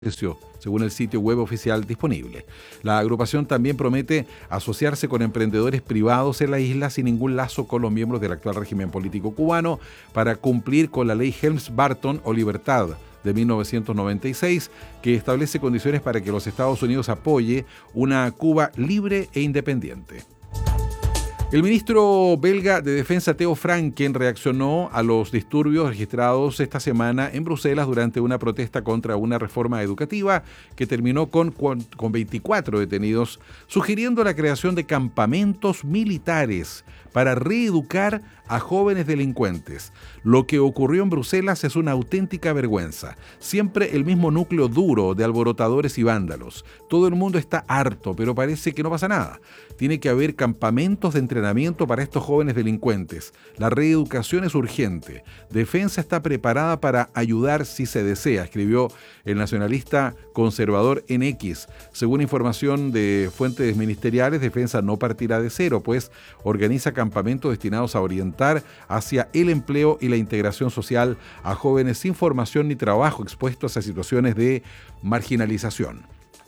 según el sitio web oficial disponible. La agrupación también promete asociarse con emprendedores privados en la isla sin ningún lazo con los miembros del actual régimen político cubano para cumplir con la ley Helms-Burton o Libertad de 1996, que establece condiciones para que los Estados Unidos apoye una Cuba libre e independiente. El ministro belga de Defensa Theo Franken reaccionó a los disturbios registrados esta semana en Bruselas durante una protesta contra una reforma educativa que terminó con 24 detenidos, sugiriendo la creación de campamentos militares para reeducar a jóvenes delincuentes. Lo que ocurrió en Bruselas es una auténtica vergüenza. Siempre el mismo núcleo duro de alborotadores y vándalos. Todo el mundo está harto, pero parece que no pasa nada. Tiene que haber campamentos de entrenamiento para estos jóvenes delincuentes. La reeducación es urgente. Defensa está preparada para ayudar si se desea, escribió el nacionalista conservador en X. Según información de fuentes ministeriales, Defensa no partirá de cero, pues organiza campamentos destinados a orientar hacia el empleo y la integración social a jóvenes sin formación ni trabajo expuestos a situaciones de marginalización.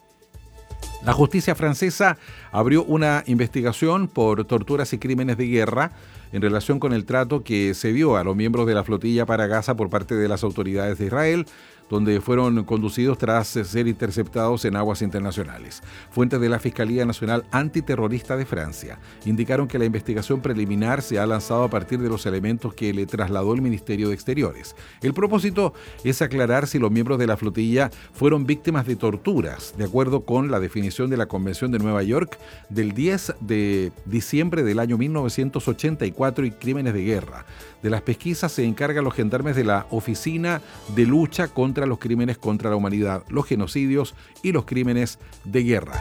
La justicia francesa abrió una investigación por torturas y crímenes de guerra en relación con el trato que se dio a los miembros de la flotilla para Gaza por parte de las autoridades de Israel, donde fueron conducidos tras ser interceptados en aguas internacionales. Fuentes de la Fiscalía Nacional Antiterrorista de Francia indicaron que la investigación preliminar se ha lanzado a partir de los elementos que le trasladó el Ministerio de Exteriores. El propósito es aclarar si los miembros de la flotilla fueron víctimas de torturas, de acuerdo con la definición de la Convención de Nueva York del 10 de diciembre del año 1984 y crímenes de guerra. De las pesquisas se encargan los gendarmes de la Oficina de Lucha contra los Crímenes contra la Humanidad, los genocidios y los crímenes de guerra.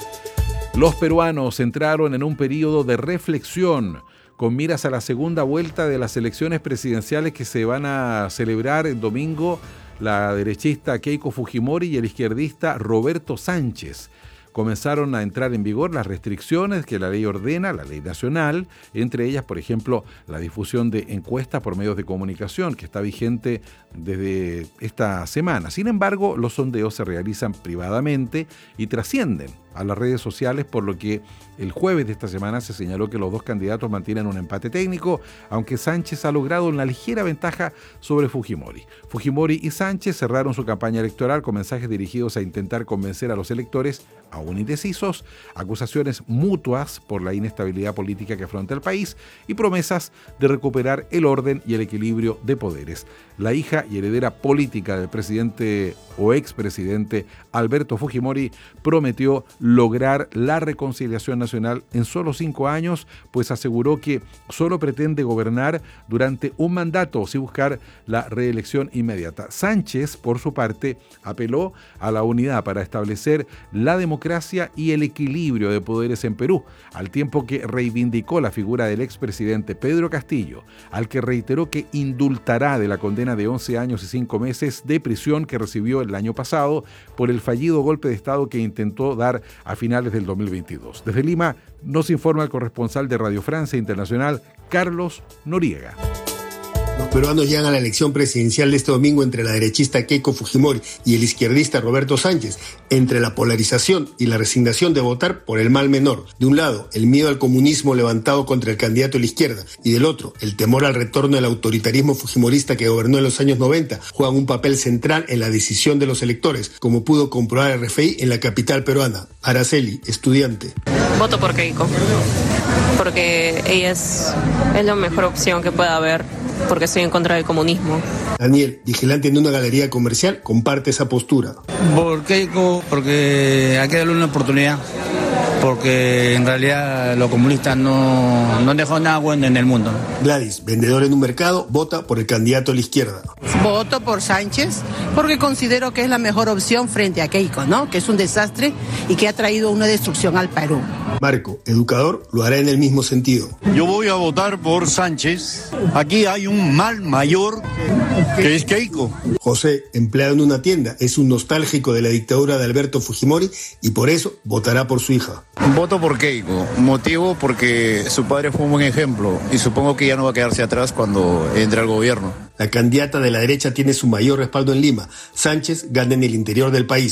Los peruanos entraron en un periodo de reflexión con miras a la segunda vuelta de las elecciones presidenciales que se van a celebrar el domingo. La derechista Keiko Fujimori y el izquierdista Roberto Sánchez. Comenzaron a entrar en vigor las restricciones que la ley ordena, la ley nacional, entre ellas, por ejemplo, la difusión de encuestas por medios de comunicación, que está vigente desde esta semana. Sin embargo, los sondeos se realizan privadamente y trascienden a las redes sociales, por lo que el jueves de esta semana se señaló que los dos candidatos mantienen un empate técnico, aunque Sánchez ha logrado una ligera ventaja sobre Fujimori. Fujimori y Sánchez cerraron su campaña electoral con mensajes dirigidos a intentar convencer a los electores, aún indecisos, acusaciones mutuas por la inestabilidad política que afronta el país y promesas de recuperar el orden y el equilibrio de poderes. La hija y heredera política del presidente o expresidente Alberto Fujimori prometió lograr la reconciliación nacional en solo 5 años, pues aseguró que solo pretende gobernar durante un mandato sin buscar la reelección inmediata. Sánchez, por su parte, apeló a la unidad para establecer la democracia y el equilibrio de poderes en Perú, al tiempo que reivindicó la figura del expresidente Pedro Castillo, al que reiteró que indultará de la condena de 11 años y 5 meses de prisión que recibió el año pasado por el fallido golpe de Estado que intentó dar a finales del 2022. Desde Lima nos informa el corresponsal de Radio Francia Internacional, Carlos Noriega. Los peruanos llegan a la elección presidencial de este domingo entre la derechista Keiko Fujimori y el izquierdista Roberto Sánchez, entre la polarización y la resignación de votar por el mal menor. De un lado, el miedo al comunismo levantado contra el candidato de la izquierda, y del otro, el temor al retorno del autoritarismo fujimorista que gobernó en los años 90, juegan un papel central en la decisión de los electores, como pudo comprobar RFI en la capital peruana. Araceli, estudiante. Voto por Keiko, porque ella es la mejor opción que pueda haber, porque estoy en contra del comunismo. Daniel, vigilante en una galería comercial, comparte esa postura. Por Keiko, porque hay que darle una oportunidad, porque en realidad los comunistas no dejó nada bueno en el mundo. Gladys, vendedor en un mercado, vota por el candidato de la izquierda. Voto por Sánchez porque considero que es la mejor opción frente a Keiko, ¿no? Que es un desastre y que ha traído una destrucción al Perú. Marco, educador, lo hará en el mismo sentido. Yo voy a votar por Sánchez. Aquí hay un mal mayor que es Keiko. José, empleado en una tienda, es un nostálgico de la dictadura de Alberto Fujimori y por eso votará por su hija. Voto por Keiko, motivo porque su padre fue un buen ejemplo y supongo que ya no va a quedarse atrás cuando entre al gobierno. La candidata de la derecha tiene su mayor respaldo en Lima. Sánchez gana en el interior del país.